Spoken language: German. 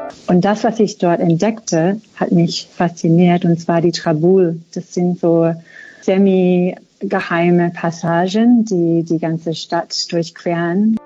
Und das, was ich dort entdeckte, hat mich fasziniert, und zwar die Trabul. Das sind so semi-geheime Passagen, die die ganze Stadt durchqueren.